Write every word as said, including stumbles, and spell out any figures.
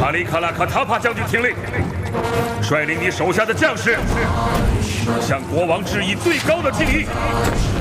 马里卡拉卡塔帕将军听令，率领你手下的将士，向国王致以最高的敬意。